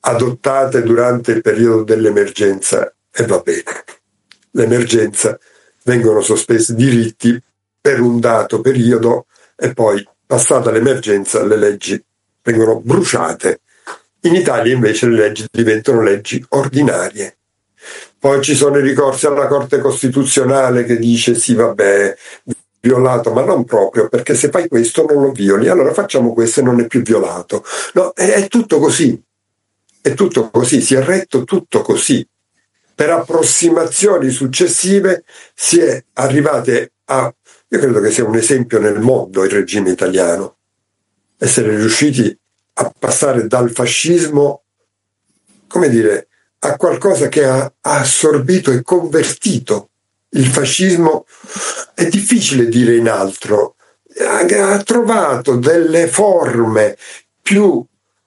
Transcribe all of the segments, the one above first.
adottate durante il periodo dell'emergenza, e va bene. L'emergenza, vengono sospesi diritti per un dato periodo e poi, passata l'emergenza, le leggi vengono bruciate. In Italia invece le leggi diventano leggi ordinarie. Poi ci sono i ricorsi alla Corte Costituzionale che dice sì, vabbè, violato, ma non proprio, perché se fai questo non lo violi, allora facciamo questo e non è più violato. No, è tutto così. È tutto così, si è retto tutto così. Per approssimazioni successive si è arrivate a, io credo che sia un esempio nel mondo il regime italiano, essere riusciti a passare dal fascismo, come dire, a qualcosa che ha assorbito e convertito il fascismo. È difficile dire in altro, ha trovato delle forme più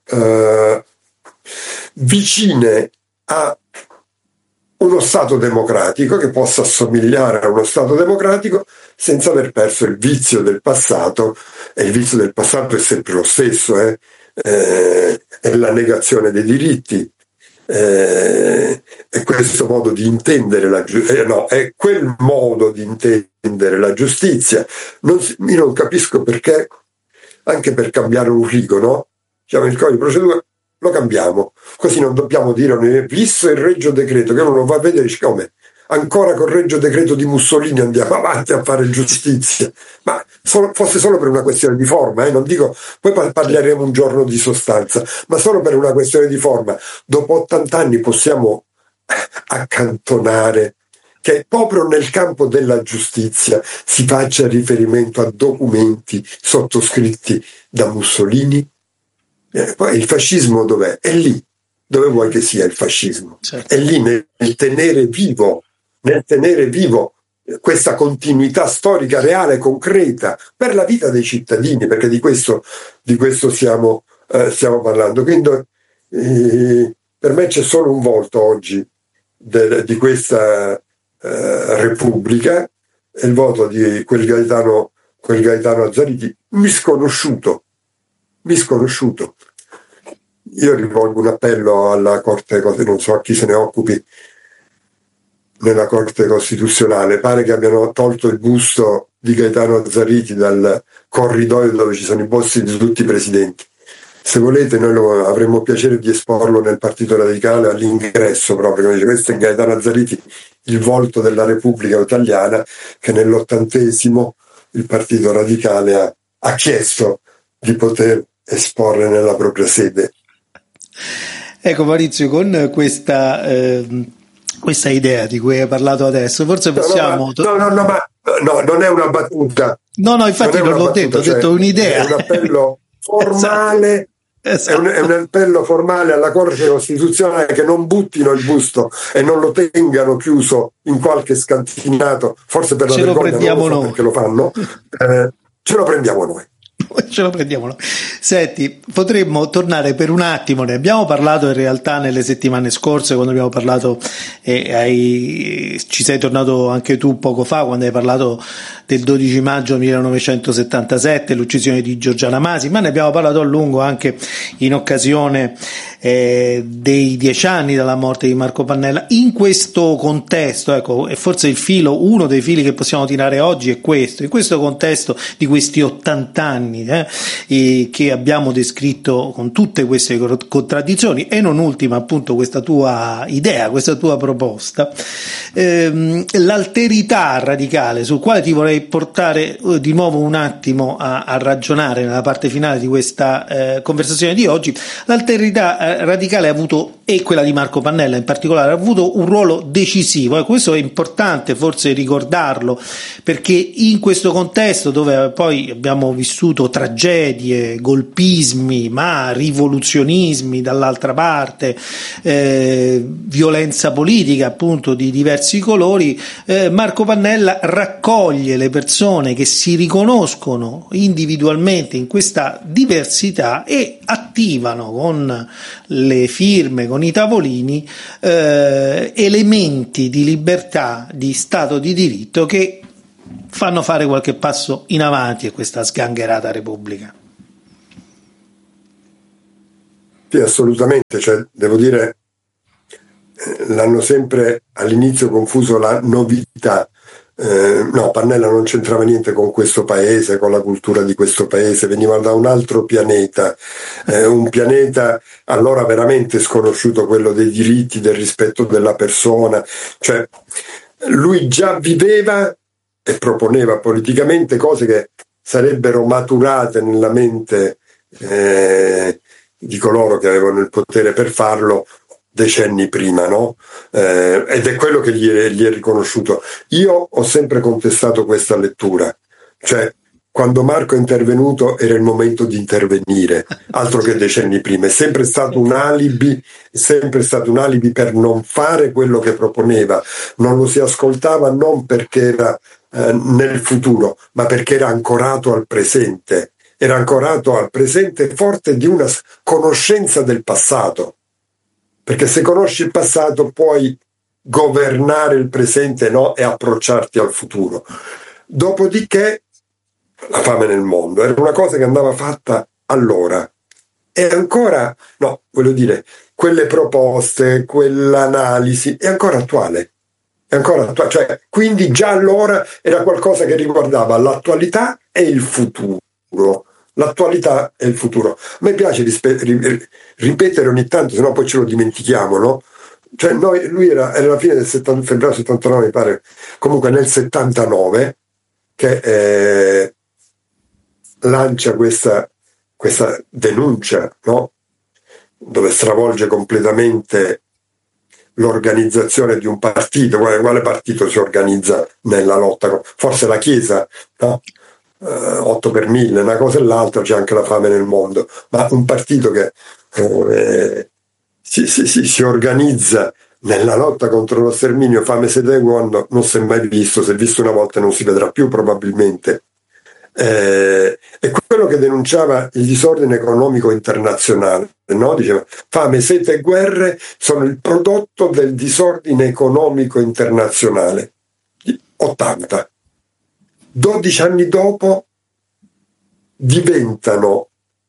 vicine a uno Stato democratico, che possa assomigliare a uno Stato democratico senza aver perso il vizio del passato, e il vizio del passato è sempre lo stesso, è la negazione dei diritti, è questo modo di intendere è quel modo di intendere la giustizia. Io non capisco perché, anche per cambiare un rigo, no? Diciamo, il codice di procedura lo cambiamo, così non dobbiamo dire, visto il Regio Decreto, che uno lo va a vedere e dice, come ancora col Regio Decreto di Mussolini andiamo avanti a fare giustizia, ma fosse solo per una questione di forma, non dico, poi parleremo un giorno di sostanza, ma solo per una questione di forma. Dopo 80 anni possiamo accantonare che proprio nel campo della giustizia si faccia riferimento a documenti sottoscritti da Mussolini? Poi il fascismo dov'è? È lì. Dove vuoi che sia il fascismo? Certo. È lì nel tenere vivo questa continuità storica reale, concreta, per la vita dei cittadini, perché di questo stiamo parlando. Quindi per me c'è solo un volto oggi di questa Repubblica, è il voto di quel Gaetano Azzariti, misconosciuto. Io rivolgo un appello alla Corte, non so a chi se ne occupi nella Corte Costituzionale. Pare che abbiano tolto il busto di Gaetano Azzariti dal corridoio dove ci sono i posti di tutti i presidenti. Se volete, noi avremmo piacere di esporlo nel Partito Radicale all'ingresso, proprio come dice, questo è Gaetano Azzariti, il volto della Repubblica Italiana, che nell'80° il Partito Radicale ha chiesto di poter esporre nella propria sede. Ecco Maurizio, con questa idea di cui hai parlato adesso, forse possiamo... No, non è una battuta. No, infatti non l'ho detto, ho detto un'idea. È un appello formale. Esatto. È un appello formale alla Corte Costituzionale che non buttino il busto e non lo tengano chiuso in qualche scantinato, forse per la vergogna, non lo so perché lo fanno, ce lo prendiamo noi. Ce lo prendiamo noi. Senti, potremmo tornare per un attimo, ne abbiamo parlato in realtà nelle settimane scorse, quando abbiamo parlato, ci sei tornato anche tu poco fa, quando hai parlato del 12 maggio 1977, l'uccisione di Giorgiana Masi, ma ne abbiamo parlato a lungo anche in occasione dei 10 anni dalla morte di Marco Pannella. In questo contesto, ecco, e forse uno dei fili che possiamo tirare oggi è questo, in questo contesto di questi 80 anni che abbiamo descritto con tutte queste contraddizioni, e non ultima appunto questa tua idea, questa tua proposta, l'alterità radicale sul quale ti vorrei portare di nuovo un attimo a ragionare nella parte finale di questa conversazione di oggi. L'alterità radicale ha avuto, e quella di Marco Pannella in particolare, ha avuto un ruolo decisivo, e questo è importante forse ricordarlo, perché in questo contesto dove poi abbiamo vissuto tragedie, golpismi, ma rivoluzionismi dall'altra parte, violenza politica appunto di diversi colori, Marco Pannella raccoglie le persone che si riconoscono individualmente in questa diversità e attivano con le firme, con i tavolini, elementi di libertà, di Stato di diritto che fanno fare qualche passo in avanti a questa sgangherata Repubblica. Sì, assolutamente, cioè, devo dire, l'hanno sempre all'inizio confuso la novità. No, Pannella non c'entrava niente con questo paese, con la cultura di questo paese, veniva da un altro pianeta, un pianeta allora veramente sconosciuto, quello dei diritti, del rispetto della persona. Cioè, lui già viveva e proponeva politicamente cose che sarebbero maturate nella mente di coloro che avevano il potere per farlo decenni prima, no? Ed è quello che gli è riconosciuto. Io ho sempre contestato questa lettura, cioè quando Marco è intervenuto era il momento di intervenire, altro che decenni prima. È sempre stato un alibi per non fare quello che proponeva. Non lo si ascoltava non perché era nel futuro, ma perché era ancorato al presente. Era ancorato al presente forte di una conoscenza del passato. Perché se conosci il passato puoi governare il presente, no? E approcciarti al futuro. Dopodiché la fame nel mondo era una cosa che andava fatta allora. E ancora, no, voglio dire, quelle proposte, quell'analisi è ancora attuale. È ancora attuale. Cioè, quindi già allora era qualcosa che riguardava l'attualità e il futuro. L'attualità e il futuro. A me piace ripetere ogni tanto, sennò poi ce lo dimentichiamo, no? Cioè lui era la fine del febbraio 79, mi pare, comunque nel 79, che lancia questa denuncia, no? Dove stravolge completamente l'organizzazione di un partito. Quale partito si organizza nella lotta? Forse la Chiesa, no? 8 per 1000, una cosa e l'altra, c'è anche la fame nel mondo, ma un partito che si organizza nella lotta contro lo sterminio, fame, sete e guerra, non si è mai visto, si è visto una volta e non si vedrà più probabilmente. È quello che denunciava il disordine economico internazionale, no? Diceva, fame, sete e guerre sono il prodotto del disordine economico internazionale. 80. 12 anni dopo diventano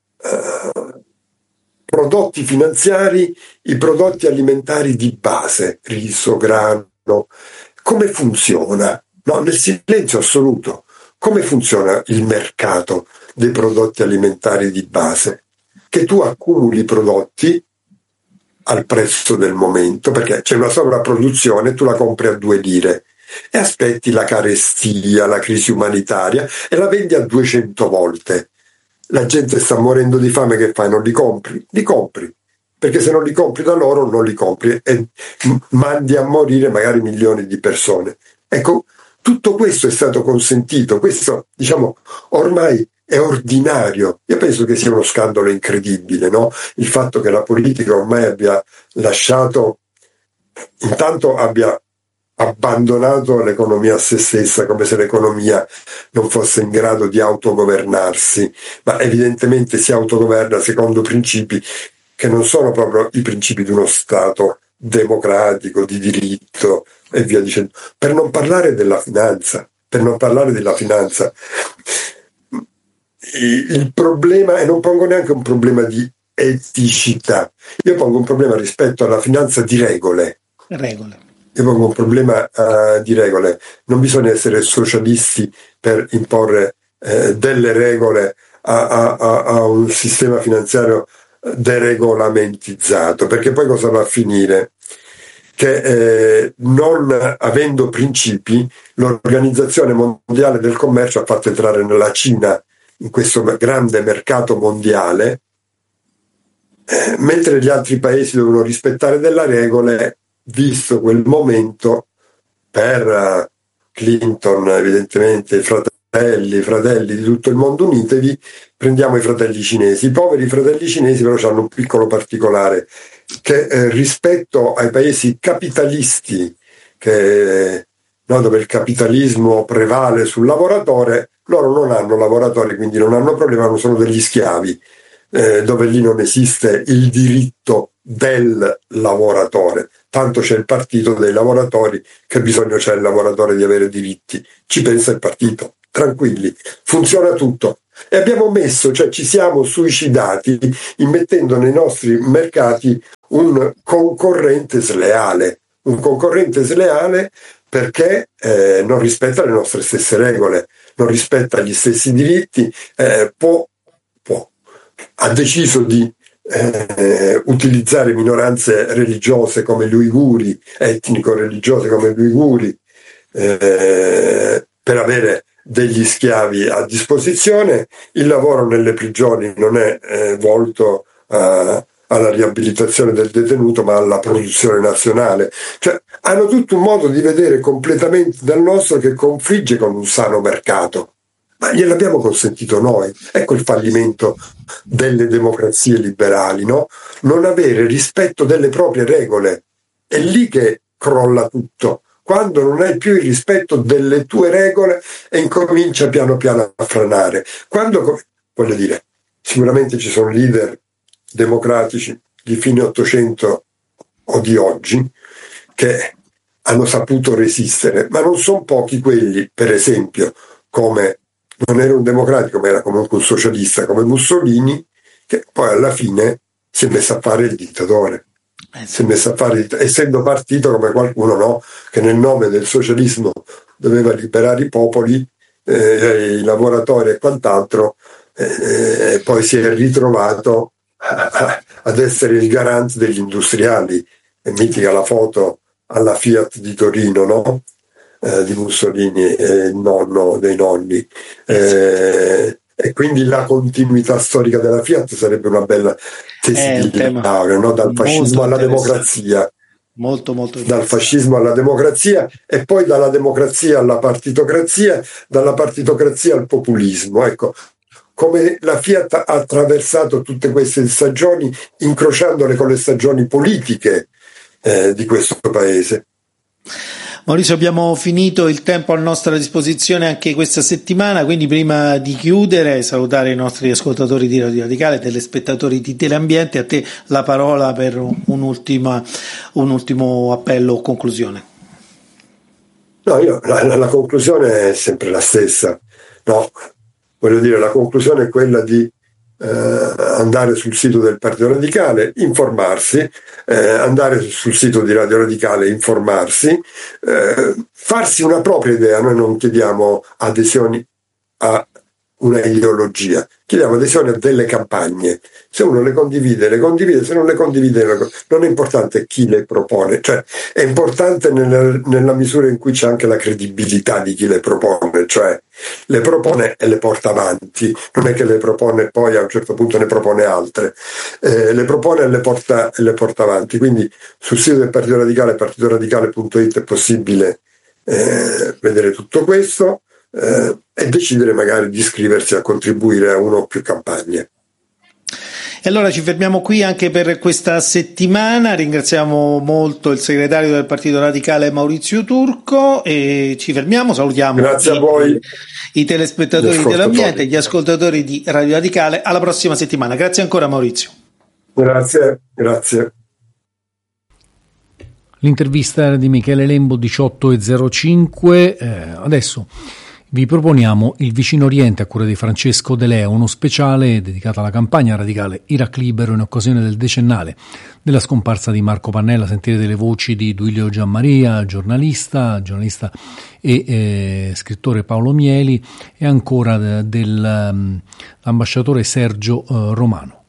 prodotti finanziari i prodotti alimentari di base, riso, grano. Come funziona? No, nel silenzio assoluto. Come funziona il mercato dei prodotti alimentari di base? Che tu accumuli prodotti al prezzo del momento, perché c'è una sovrapproduzione, tu la compri a 2 lire. E aspetti la carestia, la crisi umanitaria e la vendi a 200 volte. La gente sta morendo di fame, che fai? Non li compri? Li compri, perché se non li compri da loro non li compri e mandi a morire magari milioni di persone. Ecco, tutto questo è stato consentito, questo diciamo ormai è ordinario. Io penso che sia uno scandalo incredibile, no? Il fatto che la politica ormai abbia lasciato, intanto abbia abbandonato l'economia a se stessa, come se l'economia non fosse in grado di autogovernarsi, ma evidentemente si autogoverna secondo principi che non sono proprio i principi di uno Stato democratico, di diritto e via dicendo. Per non parlare della finanza, il problema, e non pongo neanche un problema di eticità, io pongo un problema rispetto alla finanza di regole. Io pongo un problema di regole. Non bisogna essere socialisti per imporre delle regole a un sistema finanziario deregolamentizzato, perché poi cosa va a finire? Che non avendo principi, l'Organizzazione Mondiale del Commercio ha fatto entrare nella Cina in questo grande mercato mondiale, mentre gli altri paesi devono rispettare delle regole. Visto quel momento, per Clinton evidentemente i fratelli di tutto il mondo, unitevi, prendiamo i fratelli cinesi. I poveri fratelli cinesi però hanno un piccolo particolare, che rispetto ai paesi capitalisti dove il capitalismo prevale sul lavoratore, loro non hanno lavoratori, quindi non hanno problema, non sono degli schiavi, dove lì non esiste il diritto del lavoratore, tanto c'è il partito dei lavoratori, che bisogno c'è il lavoratore di avere diritti, ci pensa il partito, tranquilli, funziona tutto. E abbiamo messo, cioè ci siamo suicidati immettendo nei nostri mercati un concorrente sleale perché non rispetta le nostre stesse regole, non rispetta gli stessi diritti, ha deciso di utilizzare minoranze religiose come gli uiguri, etnico-religiose come gli uiguri, per avere degli schiavi a disposizione. Il lavoro nelle prigioni non è volto alla riabilitazione del detenuto, ma alla produzione nazionale. Cioè, hanno tutto un modo di vedere completamente dal nostro che confligge con un sano mercato. Ma gliel'abbiamo consentito noi. Ecco il fallimento delle democrazie liberali, no? Non avere rispetto delle proprie regole. È lì che crolla tutto. Quando non hai più il rispetto delle tue regole e incomincia piano piano a franare. Voglio dire, sicuramente ci sono leader democratici di fine Ottocento o di oggi che hanno saputo resistere, ma non sono pochi quelli, per esempio, come non era un democratico, ma era comunque un socialista come Mussolini, che poi alla fine si è messo a fare il dittatore. Si è messo a fare, essendo partito come qualcuno, no, che nel nome del socialismo doveva liberare i popoli, i lavoratori e quant'altro, e poi si è ritrovato ad essere il garante degli industriali. È mitica la foto alla Fiat di Torino, no? Di Mussolini, il nonno dei nonni, e quindi la continuità storica della Fiat sarebbe una bella tesi di laurea, no? Dal fascismo alla democrazia, molto dal fascismo alla democrazia, e poi dalla democrazia alla partitocrazia, dalla partitocrazia al populismo. Ecco, come la Fiat ha attraversato tutte queste stagioni, incrociandole con le stagioni politiche di questo paese. Maurizio, abbiamo finito il tempo a nostra disposizione anche questa settimana, quindi prima di chiudere salutare i nostri ascoltatori di Radio Radicale, telespettatori di Teleambiente. A te la parola per un ultimo appello o conclusione. No, la conclusione è sempre la stessa, no? Voglio dire, la conclusione è quella di andare sul sito del Partito Radicale, informarsi, andare sul sito di Radio Radicale, informarsi, farsi una propria idea. Noi non chiediamo adesioni a una ideologia, chiediamo adesione a delle campagne. Se uno le condivide, se non le condivide, non è importante chi le propone, cioè è importante nella misura in cui c'è anche la credibilità di chi le propone, cioè le propone e le porta avanti, non è che le propone e poi a un certo punto ne propone altre, le propone e le porta avanti. Quindi sul sito del Partito Radicale, partitoradicale.it, è possibile vedere tutto questo, e decidere magari di iscriversi a contribuire a una o più campagne. E allora ci fermiamo qui anche per questa settimana. Ringraziamo molto il segretario del Partito Radicale Maurizio Turco e ci fermiamo. Salutiamo Grazie a voi, i telespettatori dell'ambiente e gli ascoltatori di Radio Radicale. Alla prossima settimana. Grazie ancora, Maurizio. Grazie. L'intervista era di Michele Lembo, 18:05. Adesso vi proponiamo Il Vicino Oriente a cura di Francesco De Leo, uno speciale dedicato alla campagna radicale Iraq Libero in occasione del decennale della scomparsa di Marco Pannella. Sentire delle voci di Duilio Gianmaria, giornalista e scrittore Paolo Mieli, e ancora dell'ambasciatore Sergio Romano.